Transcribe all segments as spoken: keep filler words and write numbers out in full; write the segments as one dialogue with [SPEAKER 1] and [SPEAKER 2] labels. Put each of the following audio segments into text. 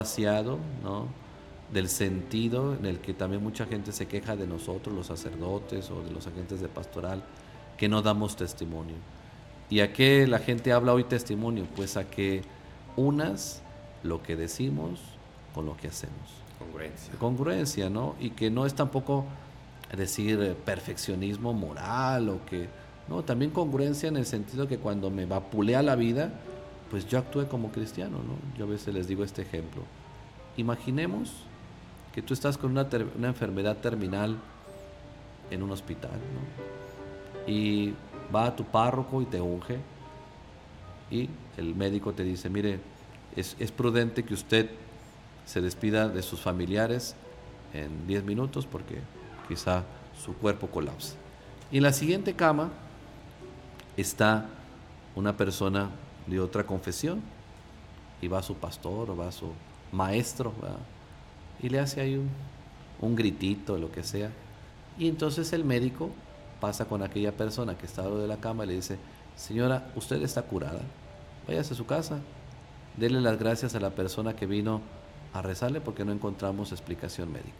[SPEAKER 1] vaciado, ¿no?, del sentido en el que también mucha gente se queja de nosotros, los sacerdotes o de los agentes de pastoral, que no damos testimonio. ¿Y a qué la gente habla hoy testimonio? Pues a que unas lo que decimos con lo que hacemos.
[SPEAKER 2] Congruencia.
[SPEAKER 1] Congruencia, ¿no? Y que no es tampoco decir eh, perfeccionismo moral o que... No, también congruencia en el sentido que cuando me vapulea la vida, pues yo actúe como cristiano, ¿no? Yo a veces les digo este ejemplo. Imaginemos que tú estás con una, ter- una enfermedad terminal en un hospital, ¿no? Y va tu párroco y te unge y el médico te dice, mire, es, es prudente que usted se despida de sus familiares en diez minutos porque quizá su cuerpo colapse. Y en la siguiente cama está una persona de otra confesión y va su pastor o va su maestro, ¿verdad?, y le hace ahí un, un gritito, lo que sea. Y entonces el médico pasa con aquella persona que está al lado de la cama y le dice, señora, usted está curada, váyase a su casa, dele las gracias a la persona que vino a rezarle porque no encontramos explicación médica.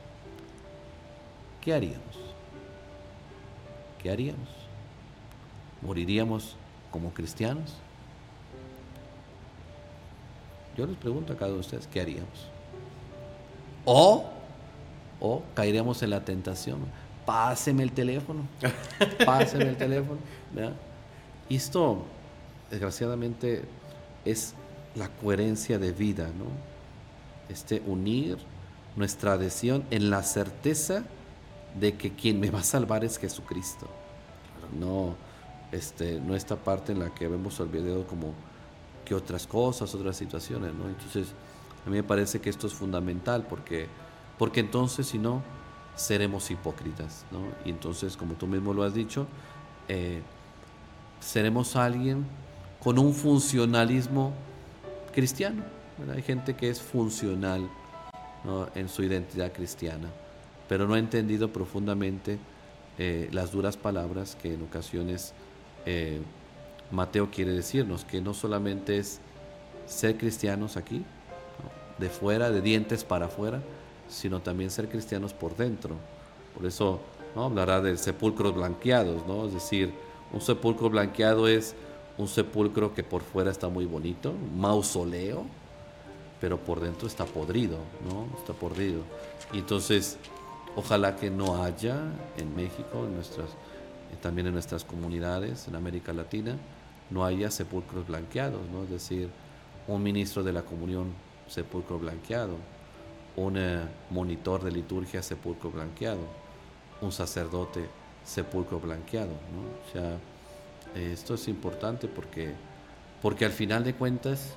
[SPEAKER 1] ¿Qué haríamos? ¿Qué haríamos? ¿Moriríamos como cristianos? Yo les pregunto a cada uno de ustedes, ¿qué haríamos? O, o caeríamos en la tentación. Páseme el teléfono. Páseme el teléfono. ¿Verdad? Y esto, desgraciadamente, es la coherencia de vida, ¿no? Este, unir nuestra adhesión en la certeza de que quien me va a salvar es Jesucristo. No, este, no esta parte en la que hemos olvidado como que otras cosas, otras situaciones, ¿no? Entonces, a mí me parece que esto es fundamental porque, porque entonces, si no, seremos hipócritas, ¿no? Y entonces, como tú mismo lo has dicho, eh, seremos alguien con un funcionalismo cristiano, ¿verdad? Hay gente que es funcional, ¿no?, en su identidad cristiana, pero no ha entendido profundamente eh, las duras palabras que en ocasiones eh, Mateo quiere decirnos, que no solamente es ser cristianos aquí, ¿no?, de fuera, de dientes para afuera, sino también ser cristianos por dentro. Por eso, ¿no?, hablará de sepulcros blanqueados, ¿no? Es decir, un sepulcro blanqueado es un sepulcro que por fuera está muy bonito, un mausoleo, pero por dentro está podrido, ¿no? Está podrido. Y entonces, ojalá que no haya en México, en nuestras, eh, también en nuestras comunidades, en América Latina, no haya sepulcros blanqueados, ¿no? Es decir, un ministro de la comunión, sepulcro blanqueado, un eh, monitor de liturgia, sepulcro blanqueado, un sacerdote, sepulcro blanqueado, ¿no? O sea, eh, esto es importante porque, porque al final de cuentas,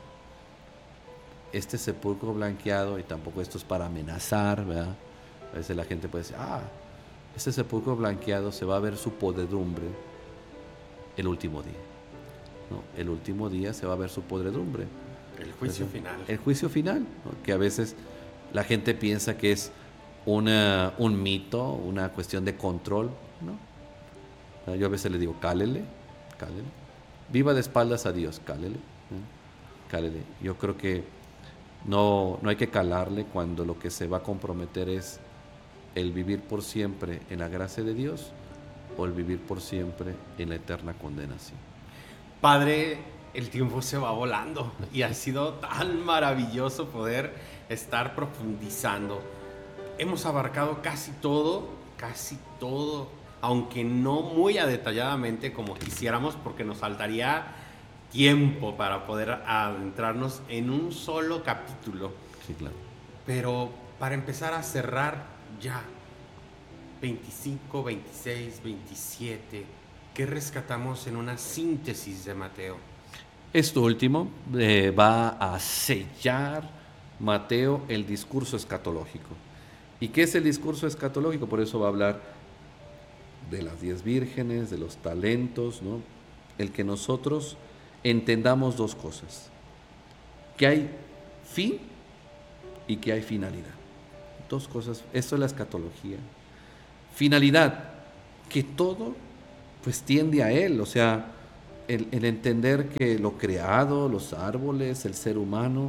[SPEAKER 1] este sepulcro blanqueado, y tampoco esto es para amenazar, ¿verdad? A veces la gente puede decir, ah, este sepulcro blanqueado se va a ver su podredumbre el último día. No, el último día se va a ver su podredumbre.
[SPEAKER 2] El juicio
[SPEAKER 1] Entonces,
[SPEAKER 2] final.
[SPEAKER 1] El juicio final, ¿no?, que a veces la gente piensa que es una, un mito, una cuestión de control, ¿no? Yo a veces le digo, cálele, cálele. Viva de espaldas a Dios, cálele, ¿no? Cálele. Yo creo que no, no hay que calarle cuando lo que se va a comprometer es el vivir por siempre en la gracia de Dios o el vivir por siempre en la eterna condenación.
[SPEAKER 2] Padre, el tiempo se va volando y ha sido tan maravilloso poder estar profundizando. Hemos abarcado casi todo, casi todo, aunque no muy detalladamente como quisiéramos, porque nos faltaría tiempo para poder adentrarnos en un solo capítulo.
[SPEAKER 1] Sí, claro.
[SPEAKER 2] Pero para empezar a cerrar ya, veinticinco, veintiséis, veintisiete, ¿qué rescatamos en una síntesis de Mateo?
[SPEAKER 1] Esto último eh, va a sellar Mateo el discurso escatológico. ¿Y qué es el discurso escatológico? Por eso va a hablar de las diez vírgenes, de los talentos, ¿no? El que nosotros entendamos dos cosas, que hay fin y que hay finalidad. Dos cosas, esto es la escatología. Finalidad, que todo pues tiende a él, o sea, el, el entender que lo creado, los árboles, el ser humano,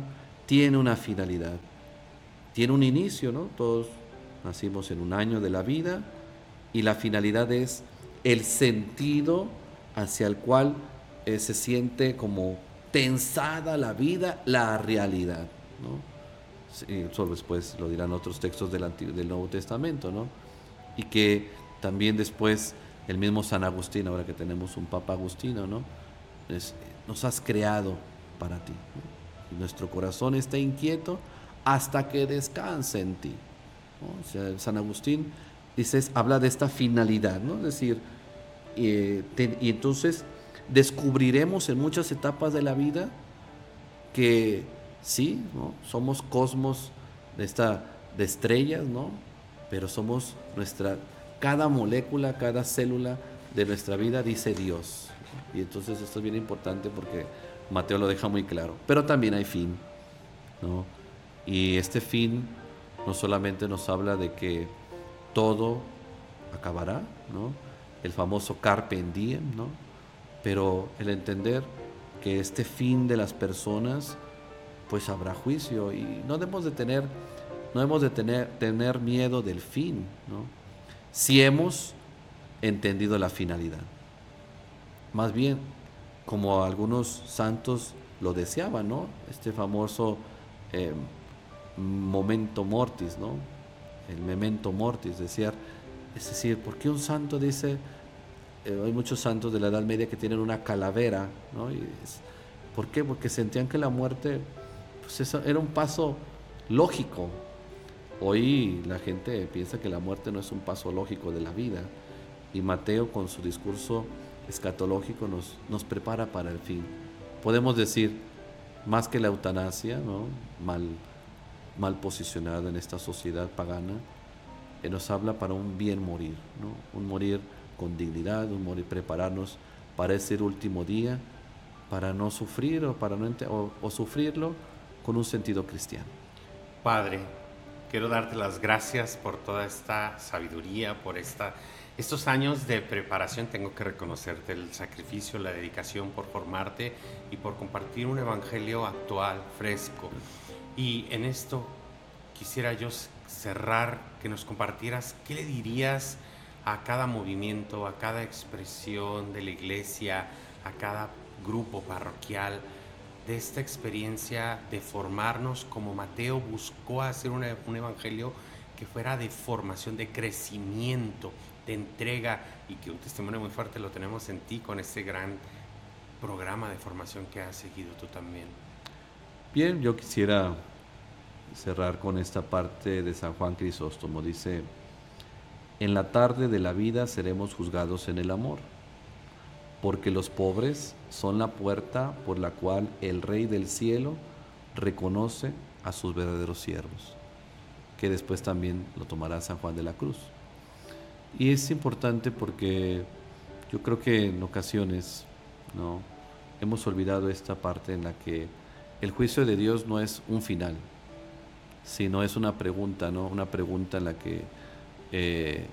[SPEAKER 1] tiene una finalidad, tiene un inicio, ¿no? Todos nacimos en un año de la vida y la finalidad es el sentido hacia el cual eh, se siente como tensada la vida, la realidad, ¿no? Sí, eso después lo dirán otros textos del, Antiguo, del Nuevo Testamento, ¿no? Y que también después el mismo San Agustín, ahora que tenemos un Papa Agustino, ¿no? Es, nos has creado para ti, ¿no? Y nuestro corazón está inquieto hasta que descanse en ti, ¿no? O sea, San Agustín dice, habla de esta finalidad, ¿no? Es decir, eh, te, y entonces descubriremos en muchas etapas de la vida que sí, ¿no? Somos cosmos de, esta, de estrellas, ¿no? Pero somos nuestra, cada molécula, cada célula de nuestra vida dice Dios, ¿no? Y entonces esto es bien importante porque Mateo lo deja muy claro. Pero también hay fin, ¿no? Y este fin no solamente nos habla de que todo acabará, ¿no? El famoso carpe diem, ¿no? Pero el entender que este fin de las personas, pues habrá juicio y no debemos de tener, no debemos de tener, tener miedo del fin, ¿no? Si hemos entendido la finalidad. Más bien, como algunos santos lo deseaban, ¿no? Este famoso eh, momento mortis, ¿no? El memento mortis, decir, es decir, ¿por qué un santo dice, eh, hay muchos santos de la Edad Media que tienen una calavera, ¿no? Y es, ¿por qué? Porque sentían que la muerte, pues eso era un paso lógico. Hoy la gente piensa que la muerte no es un paso lógico de la vida, y Mateo con su discurso escatológico nos, nos prepara para el fin. Podemos decir, más que la eutanasia, ¿no? mal, mal posicionada en esta sociedad pagana, eh, nos habla para un bien morir, ¿no? Un morir con dignidad, un morir, prepararnos para ese último día, para no sufrir o, para no o, o sufrirlo con un sentido cristiano.
[SPEAKER 2] Padre, quiero darte las gracias por toda esta sabiduría, por esta, estos años de preparación. Tengo que reconocerte el sacrificio, la dedicación por formarte y por compartir un evangelio actual, fresco. Y en esto quisiera yo cerrar, que nos compartieras qué le dirías a cada movimiento, a cada expresión de la iglesia, a cada grupo parroquial, de esta experiencia de formarnos como Mateo buscó hacer un, un evangelio que fuera de formación, de crecimiento, de entrega, y que un testimonio muy fuerte lo tenemos en ti con este gran programa de formación que has seguido tú también.
[SPEAKER 1] Bien, yo quisiera cerrar con esta parte de San Juan Crisóstomo. Dice, en la tarde de la vida seremos juzgados en el amor, porque los pobres son la puerta por la cual el Rey del Cielo reconoce a sus verdaderos siervos, que después también lo tomará San Juan de la Cruz. Y es importante porque yo creo que en ocasiones, ¿no?, hemos olvidado esta parte en la que el juicio de Dios no es un final, sino es una pregunta, ¿no? Una pregunta en la que eh,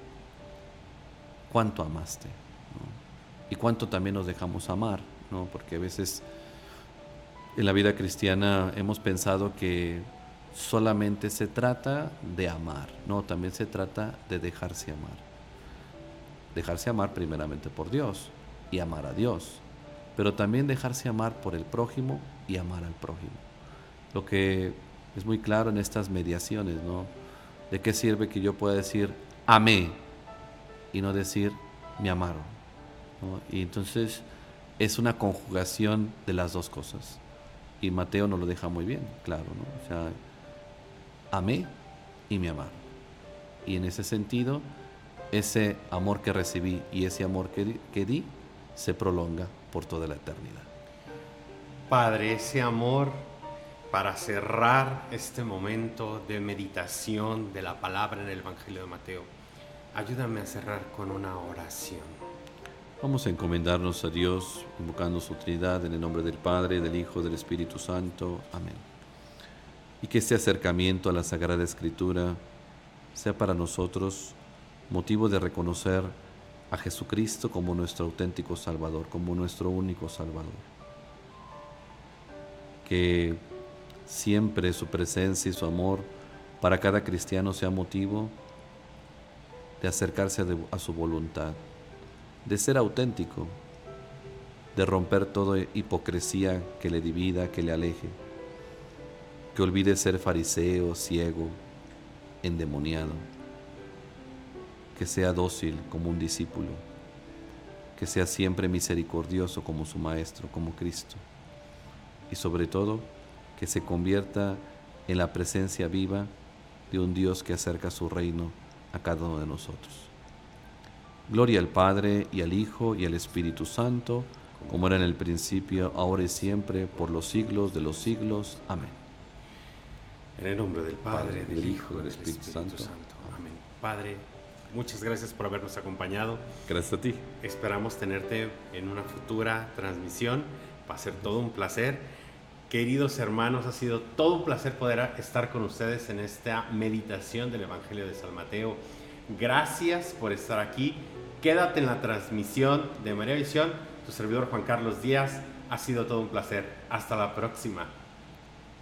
[SPEAKER 1] ¿cuánto amaste? ¿No? Y cuánto también nos dejamos amar, ¿no? Porque a veces en la vida cristiana hemos pensado que solamente se trata de amar, no, también se trata de dejarse amar. Dejarse amar primeramente por Dios y amar a Dios, pero también dejarse amar por el prójimo y amar al prójimo. Lo que es muy claro en estas mediaciones, ¿no? ¿De qué sirve que yo pueda decir amé y no decir me amaron, ¿no? Y entonces es una conjugación de las dos cosas. Y Mateo nos lo deja muy bien, claro, ¿no? O sea, amé y me amaron. Y en ese sentido, ese amor que recibí y ese amor que di, que di se prolonga por toda la eternidad.
[SPEAKER 2] Padre, ese amor, para cerrar este momento de meditación de la palabra en el Evangelio de Mateo, ayúdame a cerrar con una oración.
[SPEAKER 1] Vamos a encomendarnos a Dios, invocando su Trinidad, en el nombre del Padre, del Hijo, del Espíritu Santo. Amén. Y que este acercamiento a la Sagrada Escritura sea para nosotros motivo de reconocer a Jesucristo como nuestro auténtico Salvador, como nuestro único Salvador. Que siempre su presencia y su amor para cada cristiano sea motivo de acercarse a, de, a su voluntad, de ser auténtico, de romper toda hipocresía que le divida, que le aleje, que olvide ser fariseo, ciego, endemoniado, que sea dócil como un discípulo, que sea siempre misericordioso como su Maestro, como Cristo, y sobre todo que se convierta en la presencia viva de un Dios que acerca su reino a cada uno de nosotros. Gloria al Padre, y al Hijo, y al Espíritu Santo, como era en el principio, ahora y siempre, por los siglos de los siglos. Amén.
[SPEAKER 2] En el nombre del Padre,
[SPEAKER 1] Padre,
[SPEAKER 2] del Hijo y del Espíritu, Espíritu Santo. Santo. Amén. Padre, muchas gracias por habernos acompañado.
[SPEAKER 1] Gracias a ti.
[SPEAKER 2] Esperamos tenerte en una futura transmisión. Va a ser todo un placer. Queridos hermanos, ha sido todo un placer poder estar con ustedes en esta meditación del Evangelio de San Mateo. Gracias por estar aquí. Quédate en la transmisión de María Visión. Tu servidor Juan Carlos Díaz. Ha sido todo un placer. Hasta la próxima.